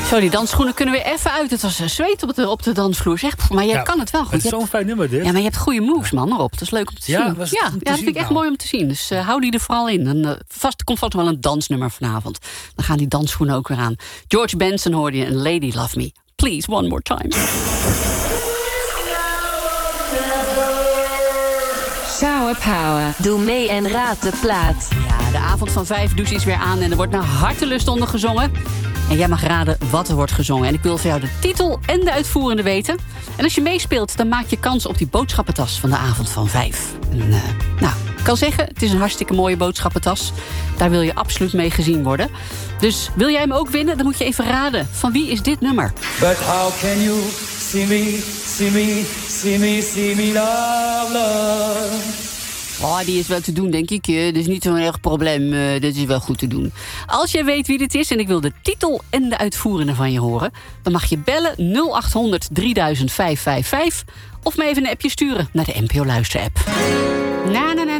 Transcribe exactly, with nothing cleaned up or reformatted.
Zo, die dansschoenen kunnen weer even uit. Het was zweet op de, op de dansvloer, zeg. Maar jij ja, kan het wel goed. Het is zo'n fijn nummer, dit. Ja, maar je hebt goede moves, man, erop. Dat is leuk om te ja, zien. Was ja, ja, ja dat vind ik echt mooi om te zien. Dus uh, hou die er vooral in. En, uh, vast, komt vast wel een dansnummer vanavond. Dan gaan die dansschoenen ook weer aan. George Benson hoorde je en Lady Love Me. Please, one more time. Shower Power. Doe mee en raad de plaat. Ja, de avond van vijf dus is weer aan en er wordt naar hartelust onder gezongen. En jij mag raden wat er wordt gezongen. En ik wil voor jou de titel en de uitvoerende weten. En als je meespeelt, dan maak je kans op die boodschappentas van de avond van vijf. En, uh, nou, ik kan zeggen, het is een hartstikke mooie boodschappentas. Daar wil je absoluut mee gezien worden. Dus wil jij hem ook winnen, dan moet je even raden. Van wie is dit nummer? But how can you see me, see me, see me, see me, love, love? Oh, die is wel te doen, denk ik. Dat is niet zo'n erg probleem. Uh, dat is wel goed te doen. Als jij weet wie dit is en ik wil de titel en de uitvoerende van je horen, dan mag je bellen nul acht honderd drieduizend vijfhonderdvijfenvijftig of me even een appje sturen naar de N P O Luister-app. Na, na, na.